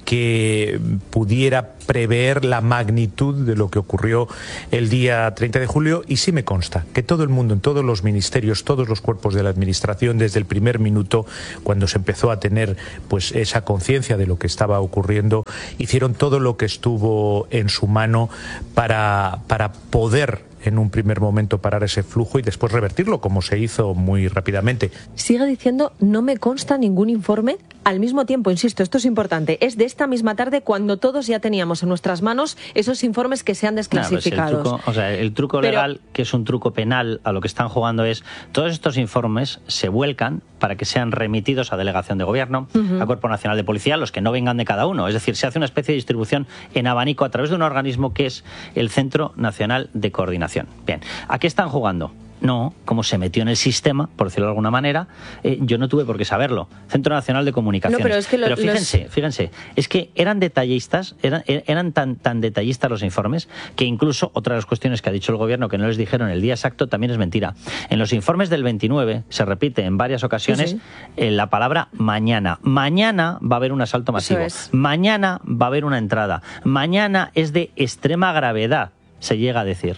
que pudiera prever la magnitud de lo que ocurrió el día treinta de julio, y sí me consta que todo el mundo, en todos los ministerios, todos los cuerpos de la administración, desde el primer minuto, cuando se empezó a tener pues esa conciencia de lo que estaba ocurriendo, hicieron todo lo que estuvo en su mano para, para poder en un primer momento parar ese flujo y después revertirlo, como se hizo muy rápidamente. Sigue diciendo, no me consta ningún informe. Al mismo tiempo, insisto, esto es importante, es de esta misma tarde cuando todos ya teníamos en nuestras manos esos informes que se han desclasificado. No, pues el truco, o sea, el truco Pero, legal, que es un truco penal, a lo que están jugando es, todos estos informes se vuelcan para que sean remitidos a delegación de gobierno, uh-huh. a Cuerpo Nacional de Policía, los que no vengan de cada uno. Es decir, se hace una especie de distribución en abanico a través de un organismo que es el Centro Nacional de Coordinación. Bien, ¿a qué están jugando? No, como se metió en el sistema, por decirlo de alguna manera, eh, yo no tuve por qué saberlo. Centro Nacional de Comunicaciones. No, pero es que lo, pero fíjense, los... fíjense, es que eran detallistas, eran, eran tan, tan detallistas los informes, que incluso otra de las cuestiones que ha dicho el gobierno que no les dijeron el día exacto también es mentira. En los informes del veintinueve se repite en varias ocasiones sí, sí. Eh, la palabra mañana. Mañana va a haber un asalto masivo. Es. Mañana va a haber una entrada. Mañana es de extrema gravedad, se llega a decir.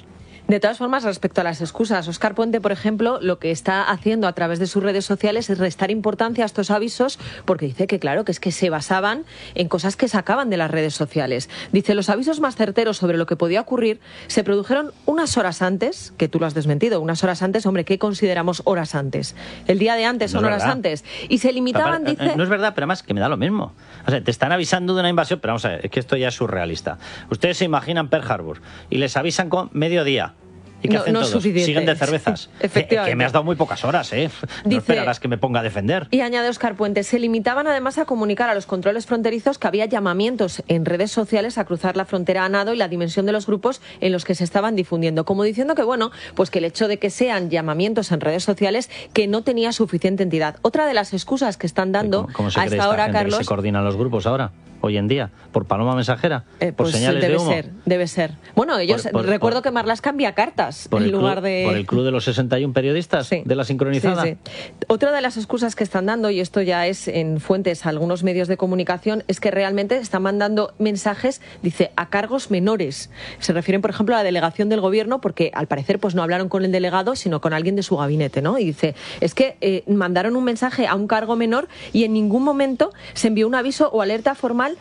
De todas formas, respecto a las excusas, Óscar Puente, por ejemplo, lo que está haciendo a través de sus redes sociales es restar importancia a estos avisos, porque dice que, claro, que es que se basaban en cosas que sacaban de las redes sociales. Dice, los avisos más certeros sobre lo que podía ocurrir se produjeron unas horas antes, que tú lo has desmentido, unas horas antes, hombre, ¿qué consideramos horas antes? El día de antes son horas antes. Y se limitaban, pero, dice... No es verdad, pero además que me da lo mismo. O sea, te están avisando de una invasión, pero vamos a ver, es que esto ya es surrealista. Ustedes se imaginan Pearl Harbor y les avisan con mediodía. ¿Y qué no, hacen no todos? Suficiente. Siguen de cervezas. Sí, efectivamente. Que me has dado muy pocas horas, ¿eh? No Dice, esperarás que me ponga a defender. Y añade Óscar Puente, se limitaban además a comunicar a los controles fronterizos que había llamamientos en redes sociales a cruzar la frontera a nado y la dimensión de los grupos en los que se estaban difundiendo. Como diciendo que, bueno, pues que el hecho de que sean llamamientos en redes sociales que no tenía suficiente entidad. Otra de las excusas que están dando ¿Cómo, cómo se a cree esta hora, gente Carlos... que se coordinan los grupos ahora? Hoy en día, por paloma mensajera, eh, por pues señales debe de humo. ser, debe ser. Bueno, ellos, por, por, recuerdo por, que Marlaska envía cartas por en lugar club, de... Por el club de los sesenta y uno periodistas, sí. De la sincronizada. Sí, sí. Otra de las excusas que están dando, y esto ya es en fuentes a algunos medios de comunicación, es que realmente están mandando mensajes, dice, a cargos menores. Se refieren, por ejemplo, a la delegación del gobierno, porque al parecer pues no hablaron con el delegado, sino con alguien de su gabinete, ¿no? Y dice, es que eh, mandaron un mensaje a un cargo menor y en ningún momento se envió un aviso o alerta formal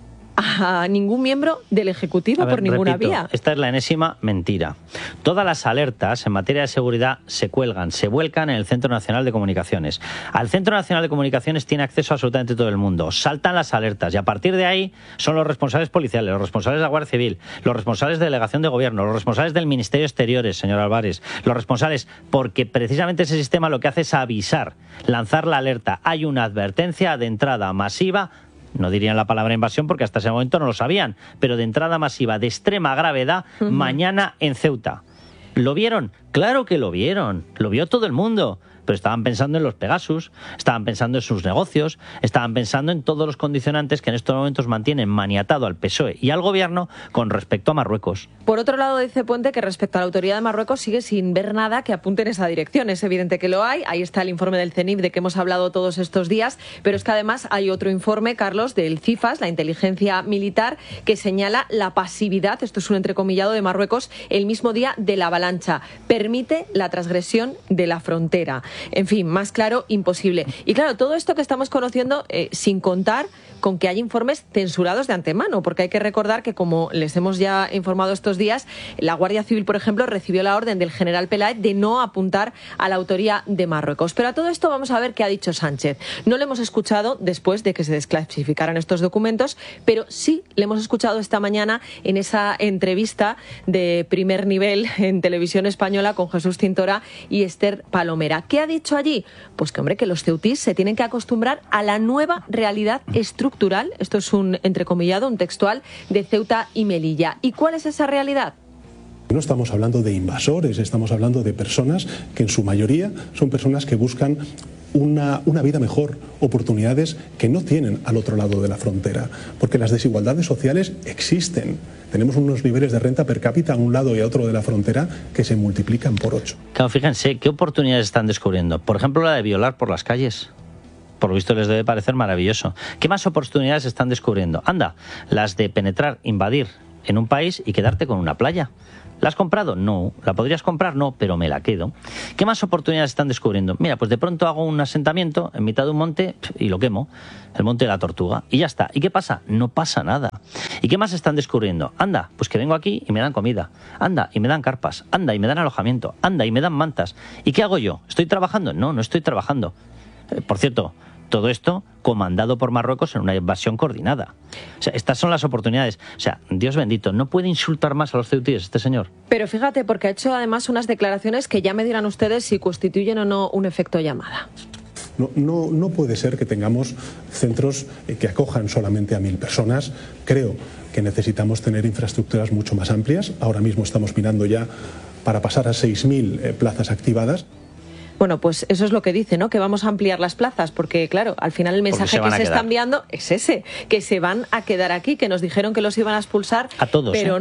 a ningún miembro del Ejecutivo a ver, por ninguna repito, vía. Esta es la enésima mentira. Todas las alertas en materia de seguridad se cuelgan, se vuelcan en el Centro Nacional de Comunicaciones. Al Centro Nacional de Comunicaciones tiene acceso absolutamente todo el mundo. Saltan las alertas y a partir de ahí son los responsables policiales, los responsables de la Guardia Civil, los responsables de delegación de gobierno, los responsables del Ministerio de Exteriores, señor Álvarez, los responsables, porque precisamente ese sistema lo que hace es avisar, lanzar la alerta. Hay una advertencia de entrada masiva. No dirían la palabra invasión porque hasta ese momento no lo sabían, pero de entrada masiva, de extrema gravedad, uh-huh. mañana en Ceuta. ¿Lo vieron? Claro que lo vieron, lo vio todo el mundo. Pero estaban pensando en los Pegasus, estaban pensando en sus negocios, estaban pensando en todos los condicionantes que en estos momentos mantienen maniatado al P S O E y al Gobierno con respecto a Marruecos. Por otro lado, dice Puente que respecto a la autoridad de Marruecos sigue sin ver nada que apunte en esa dirección. Es evidente que lo hay, ahí está el informe del CENIF de que hemos hablado todos estos días, pero es que además hay otro informe, Carlos, del CIFAS, la inteligencia militar, que señala la pasividad, esto es un entrecomillado, de Marruecos el mismo día de la avalancha. Permite la transgresión de la frontera. En fin, más claro, imposible. Y claro, todo esto que estamos conociendo eh, sin contar con que hay informes censurados de antemano, porque hay que recordar que, como les hemos ya informado estos días, la Guardia Civil, por ejemplo, recibió la orden del general Peláez de no apuntar a la autoría de Marruecos. Pero a todo esto vamos a ver qué ha dicho Sánchez. No le hemos escuchado después de que se desclasificaran estos documentos, pero sí le hemos escuchado esta mañana en esa entrevista de primer nivel en Televisión Española con Jesús Cintora y Esther Palomera. ¿Qué ha dicho allí? Pues que, hombre, que los ceutís se tienen que acostumbrar a la nueva realidad estructural. Esto es un entrecomillado, un textual de Ceuta y Melilla. ¿Y cuál es esa realidad? No estamos hablando de invasores, estamos hablando de personas que en su mayoría son personas que buscan una, una vida mejor, oportunidades que no tienen al otro lado de la frontera, porque las desigualdades sociales existen. Tenemos unos niveles de renta per cápita a un lado y a otro de la frontera que se multiplican por ocho. Claro, fíjense, ¿qué oportunidades están descubriendo? Por ejemplo, la de violar por las calles. Por lo visto les debe parecer maravilloso. ¿Qué más oportunidades están descubriendo? Anda, las de penetrar, invadir en un país y quedarte con una playa. ¿La has comprado? No. ¿La podrías comprar? No, pero me la quedo. ¿Qué más oportunidades están descubriendo? Mira, pues de pronto hago un asentamiento en mitad de un monte y lo quemo, el monte de la Tortuga, y ya está. ¿Y qué pasa? No pasa nada. ¿Y qué más están descubriendo? Anda, pues que vengo aquí y me dan comida. Anda, y me dan carpas. Anda, y me dan alojamiento. Anda, y me dan mantas. ¿Y qué hago yo? ¿Estoy trabajando? No, no estoy trabajando. Eh, por cierto, todo esto comandado por Marruecos en una invasión coordinada. O sea, estas son las oportunidades. O sea, Dios bendito, no puede insultar más a los ceutíes este señor. Pero fíjate, porque ha hecho además unas declaraciones que ya me dirán ustedes si constituyen o no un efecto llamada. No, no, no puede ser que tengamos centros que acojan solamente a mil personas. Creo que necesitamos tener infraestructuras mucho más amplias. Ahora mismo estamos mirando ya para pasar a seis mil eh, plazas activadas. Bueno, pues eso es lo que dice, ¿no? Que vamos a ampliar las plazas, porque claro, al final el mensaje que se está enviando es ese, que se van a quedar aquí, que nos dijeron que los iban a expulsar, a todos, pero ¿eh? no.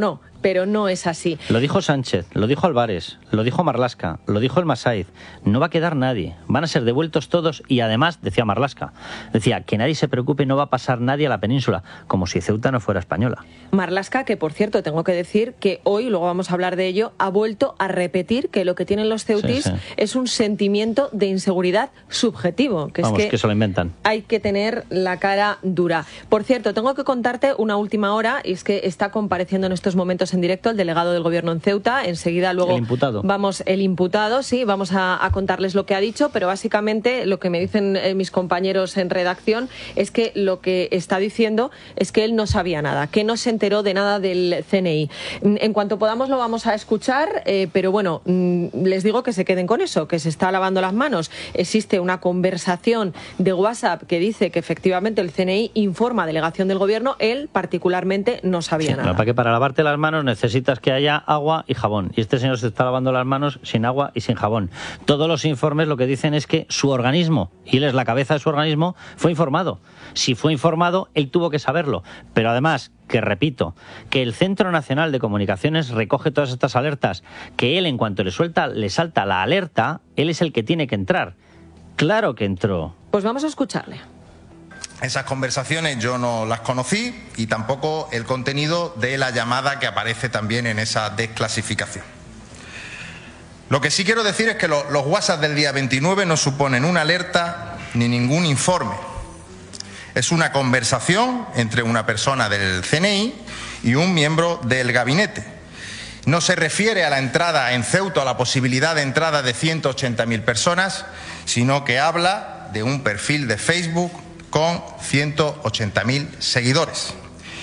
pero no es así. Lo dijo Sánchez, lo dijo Álvarez, lo dijo Marlaska, lo dijo el Masaiz. No va a quedar nadie, van a ser devueltos todos y además, decía Marlaska, decía que nadie se preocupe, no va a pasar nadie a la península, como si Ceuta no fuera española. Marlaska, que por cierto tengo que decir que hoy, luego vamos a hablar de ello, ha vuelto a repetir que lo que tienen los ceutís sí, sí. es un sentimiento de inseguridad subjetivo, que Vamos, es que, que se lo inventan. Hay que tener la cara dura. Por cierto, tengo que contarte una última hora, y es que está compareciendo en estos momentos en directo el delegado del Gobierno en Ceuta. Enseguida luego el imputado. vamos, el imputado, sí, vamos a, a contarles lo que ha dicho, pero básicamente lo que me dicen eh, mis compañeros en redacción es que lo que está diciendo es que él no sabía nada, que no se enteró de nada del C N I. En cuanto podamos lo vamos a escuchar, eh, pero bueno, les digo que se queden con eso, que se está lavando las manos. Existe una conversación de WhatsApp que dice que efectivamente el C N I informa a delegación del Gobierno, él particularmente no sabía sí, nada. Para que para lavarte las manos necesitas que haya agua y jabón, y este señor se está lavando las manos sin agua y sin jabón. Todos los informes lo que dicen es que su organismo, y él es la cabeza de su organismo, fue informado. Si fue informado, él tuvo que saberlo, pero además, que repito, que el Centro Nacional de Comunicaciones recoge todas estas alertas, que él en cuanto le suelta, le salta la alerta, él es el que tiene que entrar. Claro que entró. Pues vamos a escucharle. Esas conversaciones yo no las conocí y tampoco el contenido de la llamada que aparece también en esa desclasificación. Lo que sí quiero decir es que lo, los WhatsApp del día veintinueve no suponen una alerta ni ningún informe. Es una conversación entre una persona del C N I y un miembro del gabinete. No se refiere a la entrada en Ceuta, a la posibilidad de entrada de ciento ochenta mil personas, sino que habla de un perfil de Facebook con ciento ochenta mil seguidores.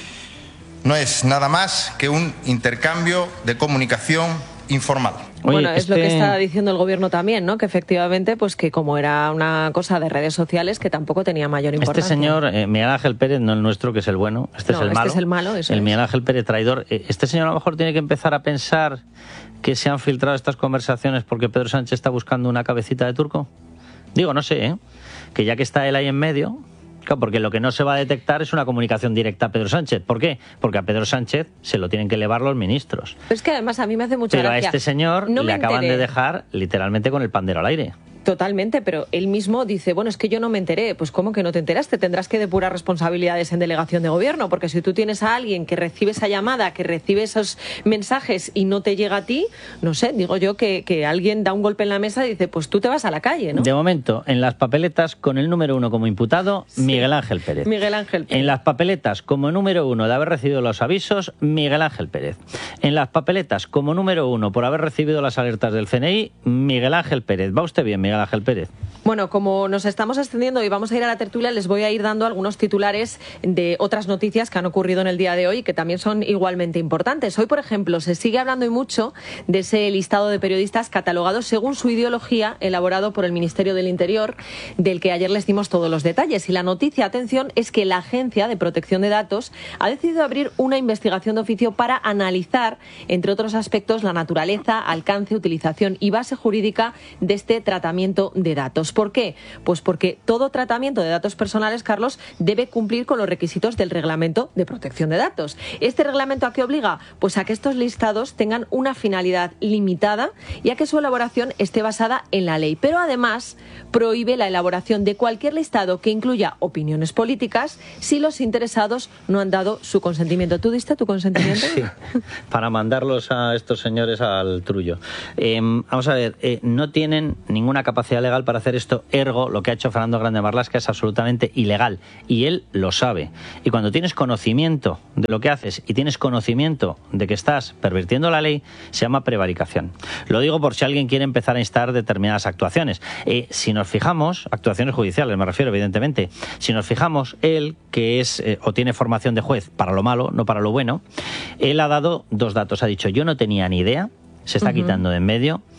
No es nada más que un intercambio de comunicación informal. Oye, bueno, es este... lo que está diciendo el Gobierno también, ¿no? Que efectivamente, pues que como era una cosa de redes sociales, que tampoco tenía mayor importancia. Este señor, eh, Miguel Ángel Pérez, no el nuestro, que es el bueno, este no, es el este malo. es el malo, eso El es. Miguel Ángel Pérez traidor. Este señor a lo mejor tiene que empezar a pensar que se han filtrado estas conversaciones porque Pedro Sánchez está buscando una cabecita de turco. Digo, no sé, ¿eh? Que ya que está él ahí en medio... Claro, porque lo que no se va a detectar es una comunicación directa a Pedro Sánchez. ¿Por qué? Porque a Pedro Sánchez se lo tienen que elevar los ministros. Pero es que además a mí me hace mucha Pero gracia. a este señor no le acaban enteré. de dejar literalmente con el pandero al aire. Totalmente, pero él mismo dice, bueno, es que yo no me enteré. Pues ¿cómo que no te enteraste? Tendrás que depurar responsabilidades en delegación de gobierno, porque si tú tienes a alguien que recibe esa llamada, que recibe esos mensajes y no te llega a ti, no sé, digo yo que, que alguien da un golpe en la mesa y dice, pues tú te vas a la calle, ¿no? De momento, en las papeletas con el número uno como imputado, sí. Miguel Ángel Pérez. Miguel Ángel Pérez. En las papeletas como número uno de haber recibido los avisos, Miguel Ángel Pérez. En las papeletas como número uno por haber recibido las alertas del C N I, Miguel Ángel Pérez. ¿Va usted bien, Miguel Ángel Pérez? Bueno, como nos estamos extendiendo y vamos a ir a la tertulia, les voy a ir dando algunos titulares de otras noticias que han ocurrido en el día de hoy y que también son igualmente importantes. Hoy, por ejemplo, se sigue hablando y mucho de ese listado de periodistas catalogados según su ideología, elaborado por el Ministerio del Interior, del que ayer les dimos todos los detalles. Y la noticia, atención, es que la Agencia de Protección de Datos ha decidido abrir una investigación de oficio para analizar, entre otros aspectos, la naturaleza, alcance, utilización y base jurídica de este tratamiento de datos. ¿Por qué? Pues porque todo tratamiento de datos personales, Carlos, debe cumplir con los requisitos del Reglamento de Protección de Datos. ¿Este reglamento a qué obliga? Pues a que estos listados tengan una finalidad limitada y a que su elaboración esté basada en la ley. Pero además prohíbe la elaboración de cualquier listado que incluya opiniones políticas si los interesados no han dado su consentimiento. ¿Tú diste tu consentimiento? Sí, para mandarlos a estos señores al trullo. Eh, vamos a ver, eh, no tienen ninguna capacidad legal para hacer esto, ergo lo que ha hecho Fernando Grande Marlaska es absolutamente ilegal y él lo sabe. Y cuando tienes conocimiento de lo que haces y tienes conocimiento de que estás pervirtiendo la ley, se llama prevaricación. Lo digo por si alguien quiere empezar a instar determinadas actuaciones. Eh, si nos fijamos, actuaciones judiciales me refiero evidentemente, si nos fijamos, él que es eh, o tiene formación de juez para lo malo, no para lo bueno, él ha dado dos datos, ha dicho yo no tenía ni idea, se está uh-huh. quitando de en medio,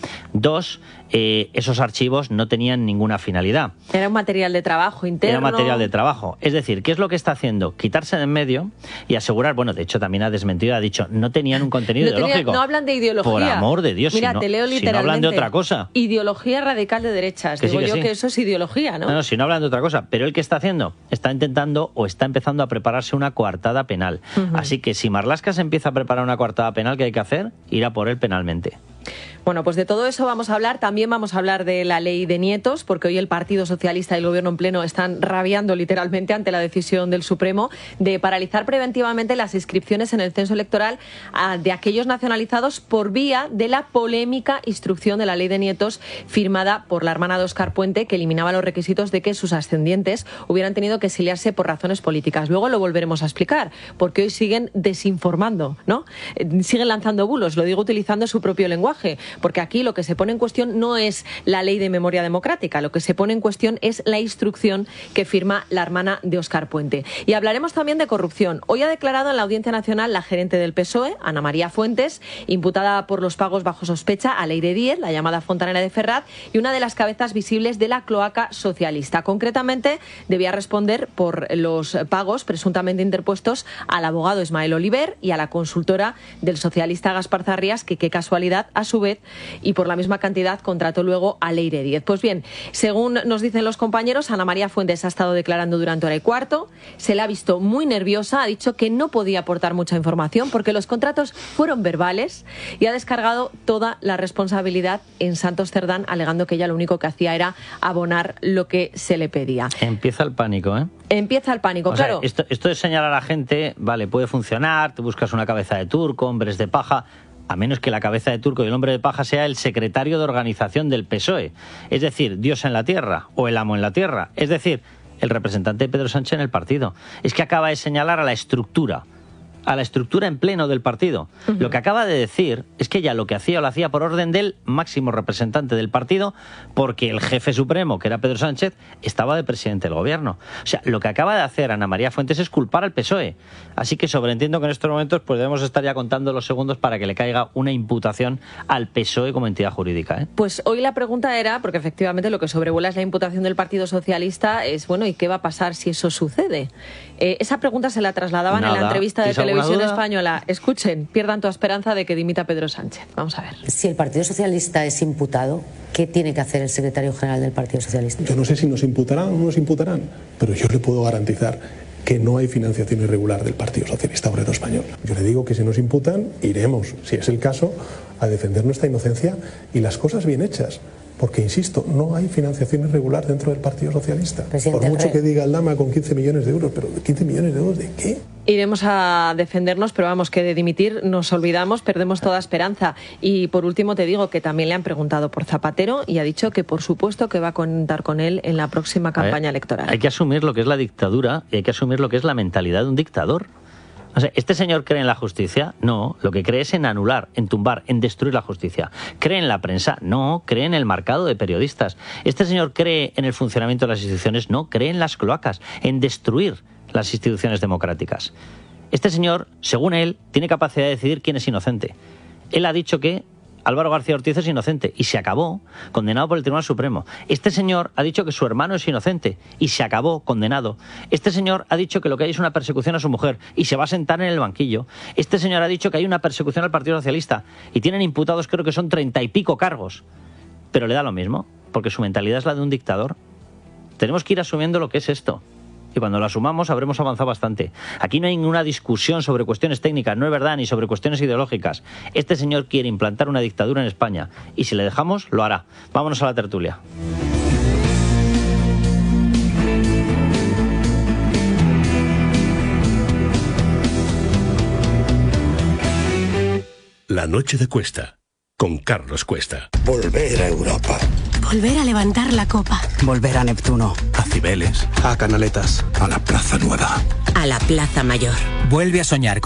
Dos, eh, esos archivos no tenían ninguna finalidad. Era un material de trabajo interno. Era material de trabajo. Es decir, ¿qué es lo que está haciendo? Quitarse de en medio y asegurar, bueno, de hecho también ha desmentido, ha dicho, no tenían un contenido no tenía, ideológico. No hablan de ideología. Por amor de Dios, Mira, si, no, te leo literalmente. si no hablan de otra cosa. Ideología radical de derechas. Que Digo sí, que yo sí. que eso es ideología, ¿no? No, no, si no hablan de otra cosa. Pero ¿el qué está haciendo? Está intentando o está empezando a prepararse una coartada penal. Uh-huh. Así que si Marlaska se empieza a preparar una coartada penal, ¿qué hay que hacer? Ir a por él penalmente. Bueno, pues de todo eso vamos a hablar. También vamos a hablar de la ley de nietos, porque hoy el Partido Socialista y el Gobierno en pleno están rabiando literalmente ante la decisión del Supremo de paralizar preventivamente las inscripciones en el censo electoral de aquellos nacionalizados por vía de la polémica instrucción de la ley de nietos firmada por la hermana de Óscar Puente, que eliminaba los requisitos de que sus ascendientes hubieran tenido que exiliarse por razones políticas. Luego lo volveremos a explicar, porque hoy siguen desinformando, ¿no? Siguen lanzando bulos, lo digo utilizando su propio lenguaje. Porque aquí lo que se pone en cuestión no es la ley de memoria democrática, lo que se pone en cuestión es la instrucción que firma la hermana de Óscar Puente. Y hablaremos también de corrupción. Hoy ha declarado en la Audiencia Nacional la gerente del P S O E, Ana María Fuentes, imputada por los pagos bajo sospecha a Leire Díez, la llamada Fontanera de Ferraz, y una de las cabezas visibles de la cloaca socialista. Concretamente, debía responder por los pagos presuntamente interpuestos al abogado Ismael Oliver y a la consultora del socialista Gaspar Zarrías, que qué casualidad, a su vez, y por la misma cantidad contrató luego a Leire Díez. Pues bien, según nos dicen los compañeros, Ana María Fuentes ha estado declarando durante hora y cuarto, se la ha visto muy nerviosa, ha dicho que no podía aportar mucha información porque los contratos fueron verbales y ha descargado toda la responsabilidad en Santos Cerdán, alegando que ella lo único que hacía era abonar lo que se le pedía. Empieza el pánico, ¿eh? Empieza el pánico, o claro. Sea, esto, esto de señalar a la gente, vale, puede funcionar, te buscas una cabeza de turco, hombres de paja, a menos que la cabeza de turco y el hombre de paja sea el secretario de organización del P S O E. Es decir, Dios en la tierra o el amo en la tierra. Es decir, el representante de Pedro Sánchez en el partido. Es que acaba de señalar a la estructura, a la estructura en pleno del partido. Uh-huh. Lo que acaba de decir es que ella lo que hacía lo hacía por orden del máximo representante del partido, porque el jefe supremo, que era Pedro Sánchez, estaba de presidente del gobierno. O sea, lo que acaba de hacer Ana María Fuentes es culpar al P S O E. Así que sobreentiendo que en estos momentos pues debemos estar ya contando los segundos para que le caiga una imputación al P S O E como entidad jurídica, ¿eh? Pues hoy la pregunta era, porque efectivamente lo que sobrevuela es la imputación del Partido Socialista, es bueno, ¿y qué va a pasar si eso sucede? Eh, esa pregunta se la trasladaban Nada. en la entrevista de Televisión Española. Escuchen, pierdan toda esperanza de que dimita Pedro Sánchez. Vamos a ver. Si el Partido Socialista es imputado, ¿qué tiene que hacer el secretario general del Partido Socialista? Yo no sé si nos imputarán o no nos imputarán, pero yo le puedo garantizar que no hay financiación irregular del Partido Socialista Obrero Español. Yo le digo que si nos imputan, iremos, si es el caso, a defender nuestra inocencia y las cosas bien hechas. Porque, insisto, no hay financiación irregular dentro del Partido Socialista. Presidente, por mucho que diga el Lama con quince millones de euros, pero ¿quince millones de euros de qué? Iremos a defendernos, pero vamos, que de dimitir nos olvidamos, perdemos toda esperanza. Y por último te digo que también le han preguntado por Zapatero y ha dicho que por supuesto que va a contar con él en la próxima campaña ver, electoral. Hay que asumir lo que es la dictadura y hay que asumir lo que es la mentalidad de un dictador. O sea, ¿este señor cree en la justicia? No, lo que cree es en anular, en tumbar, en destruir la justicia. ¿Cree en la prensa? No, cree en el marcado de periodistas. ¿Este señor cree en el funcionamiento de las instituciones? No, cree en las cloacas, en destruir las instituciones democráticas. Este señor, según él, tiene capacidad de decidir quién es inocente. Él ha dicho que Álvaro García Ortiz es inocente y se acabó, condenado por el Tribunal Supremo. Este señor ha dicho que su hermano es inocente y se acabó, condenado. Este señor ha dicho que lo que hay es una persecución a su mujer y se va a sentar en el banquillo. Este señor ha dicho que hay una persecución al Partido Socialista y tienen imputados, creo que son treinta y pico cargos. Pero le da lo mismo, porque su mentalidad es la de un dictador. Tenemos que ir asumiendo lo que es esto. Y cuando lo asumamos habremos avanzado bastante. Aquí no hay ninguna discusión sobre cuestiones técnicas, no es verdad, ni sobre cuestiones ideológicas. Este señor quiere implantar una dictadura en España y si le dejamos, lo hará. Vámonos a la tertulia. La noche de Cuesta, con Carlos Cuesta. Volver a Europa. Volver a levantar la copa. Volver a Neptuno. A Cibeles. A Canaletas. A la Plaza Nueva. A la Plaza Mayor. Vuelve a soñar con